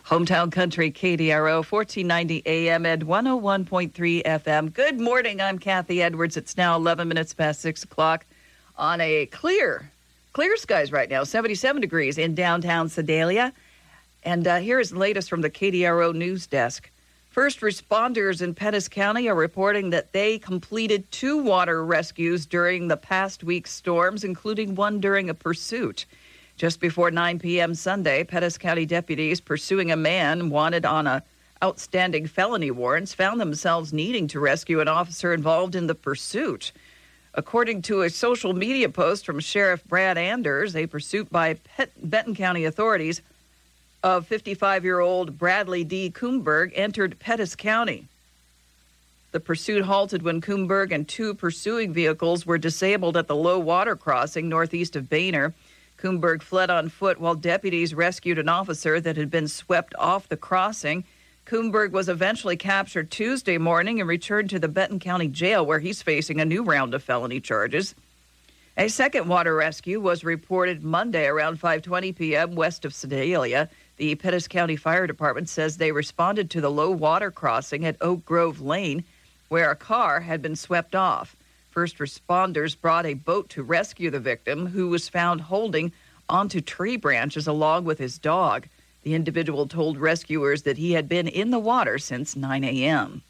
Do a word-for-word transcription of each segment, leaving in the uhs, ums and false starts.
Hometown Country K D R O, fourteen ninety A M and one oh one point three F M. Good morning. I'm Kathy Edwards. It's now eleven minutes past six o'clock on a clear, clear skies right now, seventy-seven degrees in downtown Sedalia. And uh, here is the latest from the K D R O news desk. First responders in Pettis County are reporting that they completed two water rescues during the past week's storms, including one during a pursuit. Just before nine p.m. Sunday, Pettis County deputies pursuing a man wanted on a outstanding felony warrants found themselves needing to rescue an officer involved in the pursuit. According to a social media post from Sheriff Brad Anders, a pursuit by Pet- Benton County authorities of fifty-five-year-old Bradley D. Coomberg entered Pettis County. The pursuit halted when Coomberg and two pursuing vehicles were disabled at the low water crossing northeast of Boehner. Coomberg fled on foot while deputies rescued an officer that had been swept off the crossing. Coomberg was eventually captured Tuesday morning and returned to the Benton County Jail, where he's facing a new round of felony charges. A second water rescue was reported Monday around five twenty p.m. west of Sedalia. The Pettis County Fire Department says they responded to the low water crossing at Oak Grove Lane, where a car had been swept off. First responders brought a boat to rescue the victim, who was found holding onto tree branches along with his dog. The individual told rescuers that he had been in the water since nine a.m.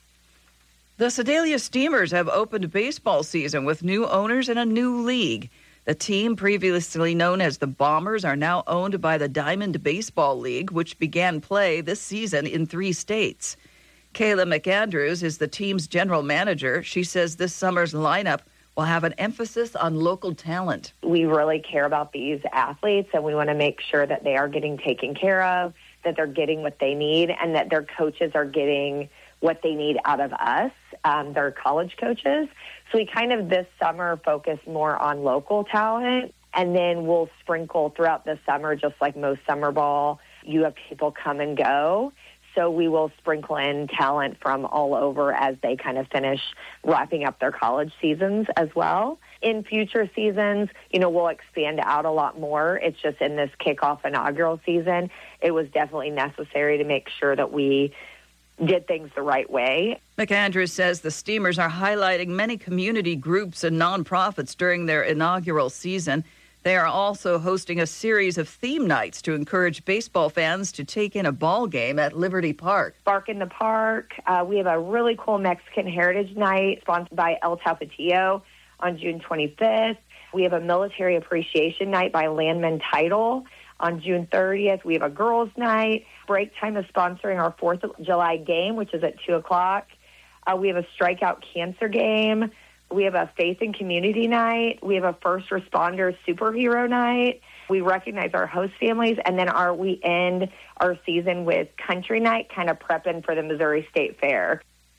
The Sedalia Steamers have opened baseball season with new owners and a new league. The team, previously known as the Bombers, are now owned by the Diamond Baseball League, which began play this season in three states. Kayla McAndrews is the team's general manager. She says this summer's lineup will have an emphasis on local talent. We really care about these athletes, and we want to make sure that they are getting taken care of, that they're getting what they need, and that their coaches are getting what they need out of us, um, their college coaches. So we kind of this summer focus more on local talent, and then we'll sprinkle throughout the summer, just like most summer ball. You have people come and go. So we will sprinkle in talent from all over as they kind of finish wrapping up their college seasons as well. In future seasons, you know, we'll expand out a lot more. It's just in this kickoff inaugural season, it was definitely necessary to make sure that we did things the right way. McAndrews says the Steamers are highlighting many community groups and nonprofits during their inaugural season. They are also hosting a series of theme nights to encourage baseball fans to take in a ball game at Liberty Park. Bark in the Park. Uh, we have a really cool Mexican Heritage Night sponsored by El Tapatio on June twenty-fifth. We have a Military Appreciation Night by Landman Title on June thirtieth. We have a Girls' Night. Break Time is sponsoring our fourth of July game, which is at two o'clock. Uh, we have a Strikeout Cancer Game. We have a Faith and Community Night. We have a First Responders Superhero Night. We recognize our host families, and then our we end our season with Country Night, kind of prepping for the Missouri State Fair.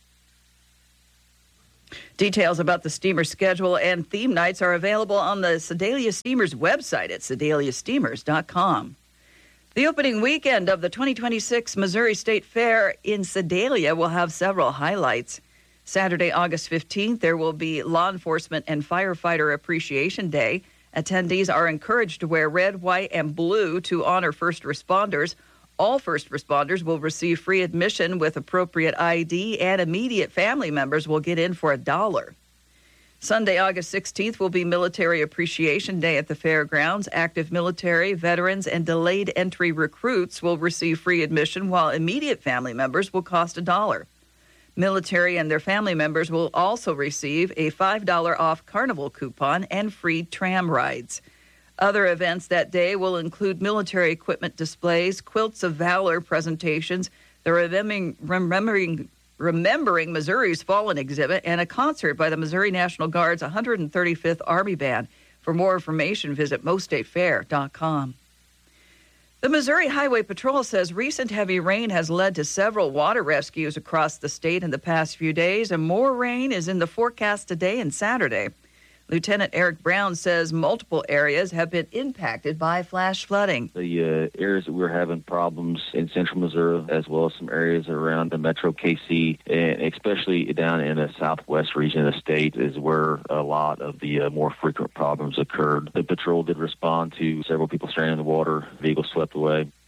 Details about the Steamer schedule and theme nights are available on the Sedalia Steamers website at sedalia steamers dot com. The opening weekend of the twenty twenty-six Missouri State Fair in Sedalia will have several highlights. Saturday, August fifteenth, there will be Law Enforcement and Firefighter Appreciation Day. Attendees are encouraged to wear red, white, and blue to honor first responders. All first responders will receive free admission with appropriate I D, and immediate family members will get in for a dollar. Sunday, August sixteenth, will be Military Appreciation Day at the fairgrounds. Active military, veterans, and delayed entry recruits will receive free admission, while immediate family members will cost a dollar. Military and their family members will also receive a five dollars off carnival coupon and free tram rides. Other events that day will include military equipment displays, Quilts of Valor presentations, the Remembering, Remembering, Remembering Missouri's Fallen exhibit, and a concert by the Missouri National Guard's one hundred thirty-fifth Army Band. For more information, visit mo state fair dot com. The Missouri Highway Patrol says recent heavy rain has led to several water rescues across the state in the past few days, and more rain is in the forecast today and Saturday. Lieutenant Eric Brown says multiple areas have been impacted by flash flooding. The uh, areas that we're having problems in central Missouri, as well as some areas around the Metro K C, and especially down in the southwest region of the state, is where a lot of the uh, more frequent problems occurred. The patrol did respond to several people stranded in the water, vehicles swept away. They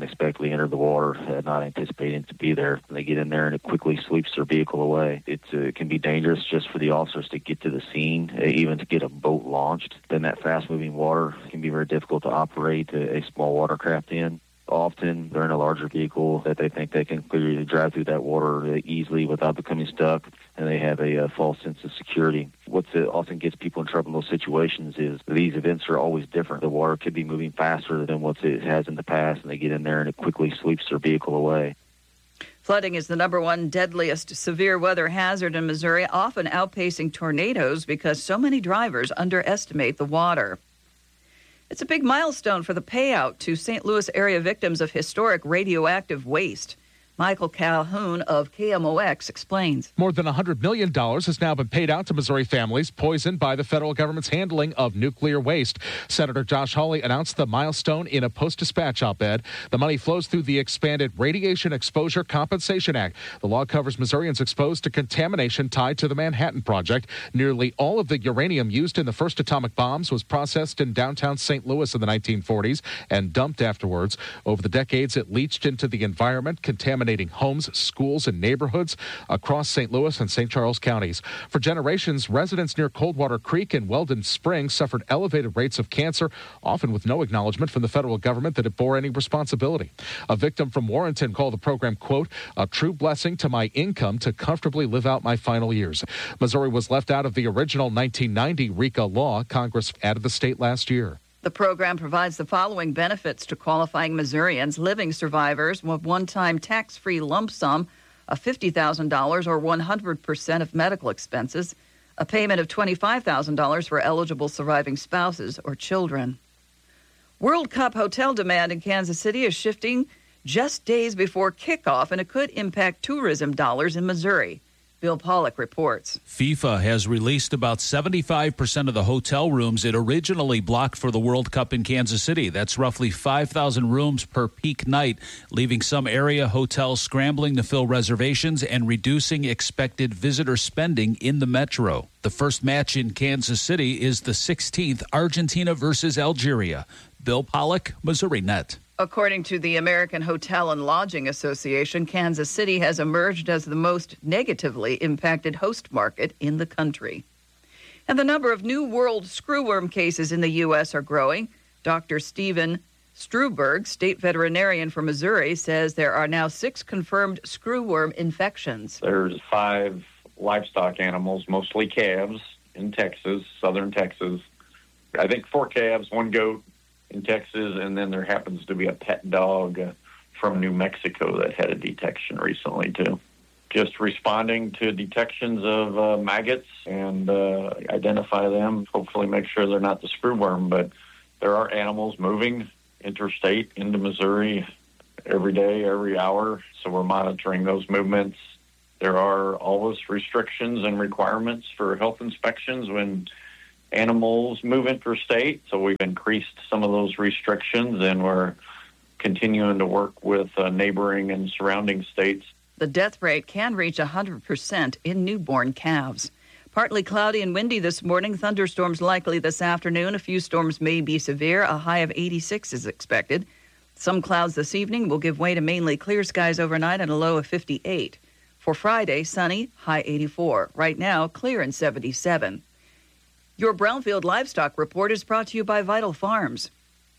unexpectedly enter the water, uh, not anticipating to be there. And they get in there and it quickly sweeps their vehicle away. It's, uh, it can be dangerous just for the officers to get to the scene, uh, even to get a boat launched. Then that fast-moving water can be very difficult to operate a, a small watercraft in. Often they're in a larger vehicle that they think they can clearly drive through that water easily without becoming stuck, and they have a, a false sense of security. What often gets people in trouble in those situations is these events are always different. The water could be moving faster than what it has in the past, and they get in there and it quickly sweeps their vehicle away. Flooding is the number one deadliest severe weather hazard in Missouri, often outpacing tornadoes because so many drivers underestimate the water. It's a big milestone for the payout to Saint Louis area victims of historic radioactive waste. Michael Calhoun of K M O X explains. More than one hundred million dollars has now been paid out to Missouri families poisoned by the federal government's handling of nuclear waste. Senator Josh Hawley announced the milestone in a Post-Dispatch op-ed. The money flows through the expanded Radiation Exposure Compensation Act. The law covers Missourians exposed to contamination tied to the Manhattan Project. Nearly all of the uranium used in the first atomic bombs was processed in downtown Saint Louis in the nineteen forties and dumped afterwards. Over the decades, it leached into the environment, contaminating homes, schools, and neighborhoods across Saint Louis and Saint Charles counties. For generations, residents near Coldwater Creek and Weldon Springs suffered elevated rates of cancer, often with no acknowledgement from the federal government that it bore any responsibility. A victim from Warrenton called the program, quote, a true blessing to my income to comfortably live out my final years. Missouri was left out of the original nineteen ninety RECA law. Congress added the state last year. The program provides the following benefits to qualifying Missourians: living survivors with one-time tax-free lump sum of fifty thousand dollars or one hundred percent of medical expenses, a payment of twenty-five thousand dollars for eligible surviving spouses or children. World Cup hotel demand in Kansas City is shifting just days before kickoff, and it could impact tourism dollars in Missouri. Bill Pollock reports. FIFA has released about seventy-five percent of the hotel rooms it originally blocked for the World Cup in Kansas City. That's roughly five thousand rooms per peak night, leaving some area hotels scrambling to fill reservations and reducing expected visitor spending in the metro. The first match in Kansas City is the sixteenth, Argentina versus Algeria. Bill Pollock, Missouri Net. According to the American Hotel and Lodging Association, Kansas City has emerged as the most negatively impacted host market in the country. And the number of new world screwworm cases in the U S are growing. Doctor Stephen Struberg, state veterinarian for Missouri, says there are now six confirmed screwworm infections. There's five livestock animals, mostly calves, in Texas, southern Texas. I think four calves, one goat in Texas, and then there happens to be a pet dog uh, from New Mexico that had a detection recently, too. Just responding to detections of uh, maggots and uh, identify them, hopefully make sure they're not the screwworm, but there are animals moving interstate into Missouri every day, every hour, so we're monitoring those movements. There are always restrictions and requirements for health inspections when animals move interstate, so we've increased some of those restrictions, and we're continuing to work with uh, neighboring and surrounding states. The death rate can reach one hundred percent in newborn calves. Partly cloudy and windy this morning. Thunderstorms likely this afternoon. A few storms may be severe. A high of eighty-six is expected. Some clouds this evening will give way to mainly clear skies overnight and a low of fifty-eight. For Friday, sunny, high eighty-four. Right now, clear and seventy-seven. Your Brownfield Livestock Report is brought to you by Vital Farms.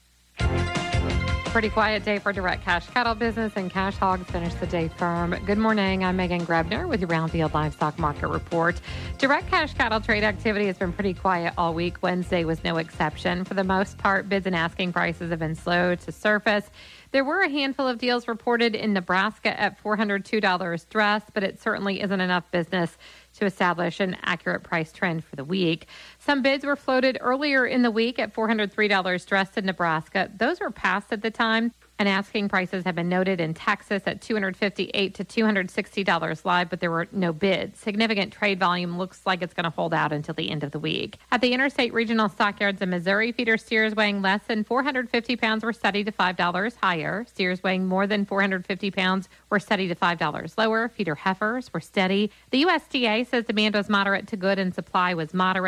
Pretty quiet day for direct cash cattle business, and cash hogs finished the day firm. Good morning. I'm Megan Grebner with your Brownfield Livestock Market Report. Direct cash cattle trade activity has been pretty quiet all week. Wednesday was no exception. For the most part, bids and asking prices have been slow to surface. There were a handful of deals reported in Nebraska at four hundred two dollars dress, but it certainly isn't enough business to establish an accurate price trend for the week. Some bids were floated earlier in the week at four hundred three dollars dressed in Nebraska. Those were passed at the time, and asking prices have been noted in Texas at two hundred fifty-eight dollars to two hundred sixty dollars live, but there were no bids. Significant trade volume looks like it's going to hold out until the end of the week. At the Interstate Regional Stockyards in Missouri, feeder steers weighing less than four hundred fifty pounds were steady to five dollars higher. Steers weighing more than four hundred fifty pounds were steady to five dollars lower. Feeder heifers were steady. The U S D A says demand was moderate to good and supply was moderate.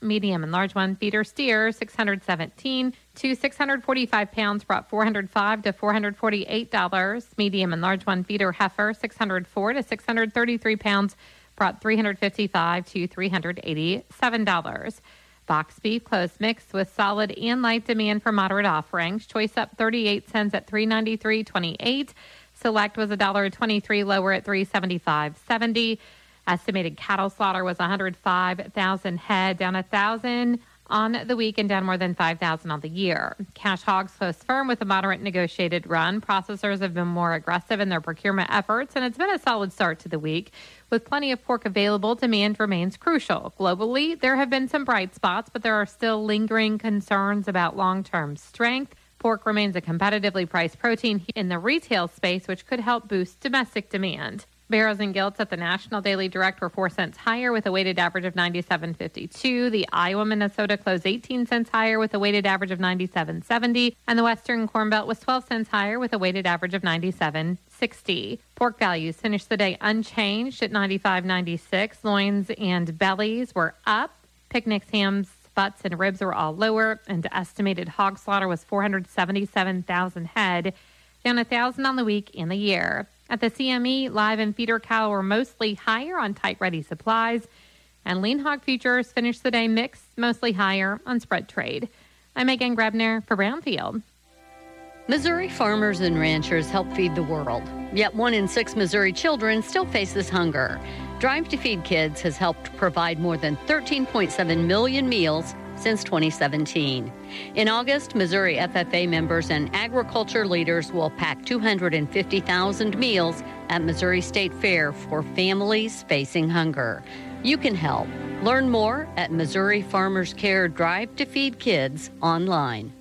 Medium and large one feeder steer, six hundred seventeen to six hundred forty-five pounds, brought four hundred five to four hundred forty-eight dollars. Medium and large one feeder heifer, six hundred four to six hundred thirty-three pounds, brought three hundred fifty-five to three hundred eighty-seven dollars. Box beef close mix with solid and light demand for moderate offerings. Choice up thirty-eight cents at three ninety-three twenty-eight. Select was one dollar twenty-three lower at three seventy-five seventy. Estimated cattle slaughter was one hundred five thousand head, down one thousand on the week and down more than five thousand on the year. Cash hogs close firm with a moderate negotiated run. Processors have been more aggressive in their procurement efforts, and it's been a solid start to the week. With plenty of pork available, demand remains crucial. Globally, there have been some bright spots, but there are still lingering concerns about long-term strength. Pork remains a competitively priced protein in the retail space, which could help boost domestic demand. Barrows and Gilts at the National Daily Direct were four cents higher with a weighted average of ninety-seven fifty-two. The Iowa Minnesota closed eighteen cents higher with a weighted average of ninety-seven seventy. And the Western Corn Belt was twelve cents higher with a weighted average of ninety-seven sixty. Pork values finished the day unchanged at ninety-five ninety-six. Loins and bellies were up. Picnics, hams, butts, and ribs were all lower. And estimated hog slaughter was four hundred seventy-seven thousand head, down one thousand on the week and the year. At the C M E, live and feeder cattle were mostly higher on tight ready supplies, and lean hog futures finished the day mixed, mostly higher on spread trade. I'm Megan Grebner for Brownfield. Missouri farmers and ranchers help feed the world, yet one in six Missouri children still faces hunger. Drive to Feed Kids has helped provide more than thirteen point seven million meals since twenty seventeen. In August, Missouri F F A members and agriculture leaders will pack two hundred fifty thousand meals at Missouri State Fair for families facing hunger. You can help. Learn more at Missouri Farmers Care Drive to Feed Kids online.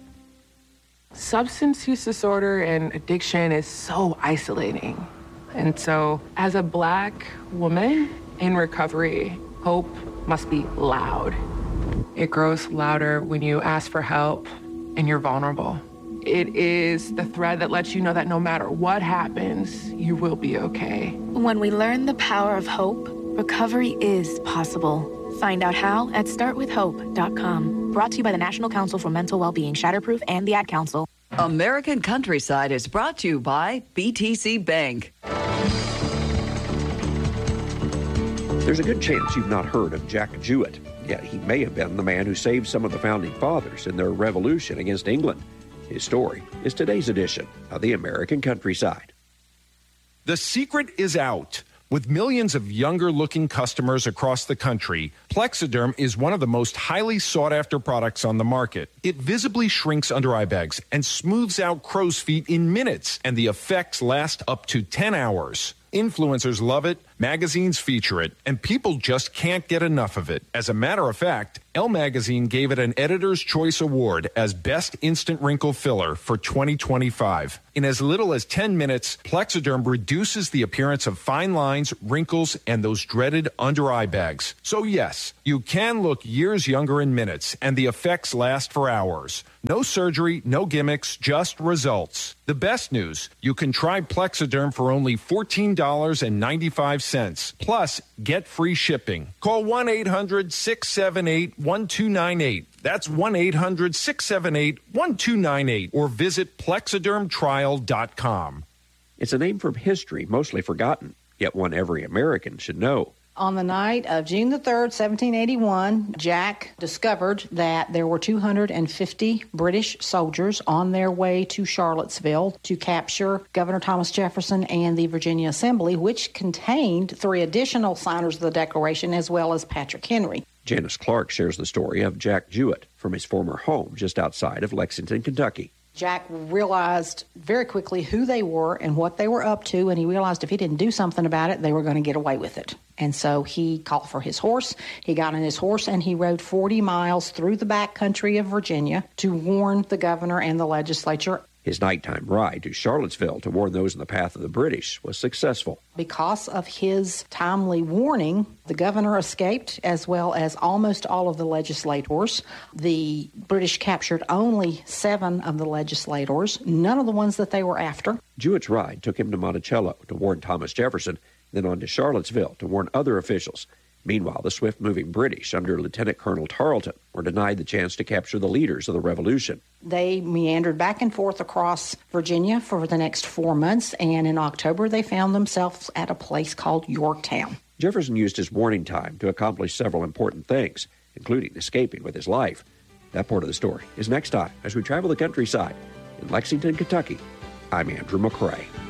Substance use disorder and addiction is so isolating. And so, as a Black woman in recovery, hope must be loud. It grows louder when you ask for help and you're vulnerable. It is the thread that lets you know that no matter what happens, you will be okay. When we learn the power of hope, recovery is possible. Find out how at start with hope dot com. Brought to you by the National Council for Mental Wellbeing, Shatterproof, and the Ad Council. American Countryside is brought to you by B T C Bank. There's a good chance you've not heard of Jack Jewett. Yet he may have been the man who saved some of the founding fathers in their revolution against England. His story is today's edition of the American Countryside. The secret is out. With millions of younger-looking customers across the country, Plexiderm is one of the most highly sought-after products on the market. It visibly shrinks under eye bags and smooths out crow's feet in minutes, and the effects last up to ten hours. Influencers love it, magazines feature it, and people just can't get enough of it. As a matter of fact, Elle Magazine gave it an Editor's Choice Award as Best Instant Wrinkle Filler for twenty twenty-five. In as little as ten minutes, Plexiderm reduces the appearance of fine lines, wrinkles, and those dreaded under-eye bags. So yes, you can look years younger in minutes, and the effects last for hours. No surgery, no gimmicks, just results. The best news, you can try Plexiderm for only fourteen dollars and ninety-five cents. Plus, get free shipping. Call one eight hundred six seven eight one two nine eight. That's one eight hundred six seven eight one two nine eight. Or visit plexiderm trial dot com. It's a name from history, mostly forgotten, yet one every American should know. On the night of June the third, seventeen eighty-one, Jack discovered that there were two hundred fifty British soldiers on their way to Charlottesville to capture Governor Thomas Jefferson and the Virginia Assembly, which contained three additional signers of the Declaration, as well as Patrick Henry. Janice Clark shares the story of Jack Jewett from his former home just outside of Lexington, Kentucky. Jack realized very quickly who they were and what they were up to, and he realized if he didn't do something about it, they were going to get away with it. And so he called for his horse. He got on his horse, and he rode forty miles through the back country of Virginia to warn the governor and the legislature. His nighttime ride to Charlottesville to warn those in the path of the British was successful. Because of his timely warning, the governor escaped, as well as almost all of the legislators. The British captured only seven of the legislators, none of the ones that they were after. Jewett's ride took him to Monticello to warn Thomas Jefferson, then on to Charlottesville to warn other officials. Meanwhile, the swift-moving British under Lieutenant Colonel Tarleton were denied the chance to capture the leaders of the revolution. They meandered back and forth across Virginia for the next four months, and in October they found themselves at a place called Yorktown. Jefferson used his warning time to accomplish several important things, including escaping with his life. That part of the story is next time as we travel the countryside. In Lexington, Kentucky, I'm Andrew McCrae.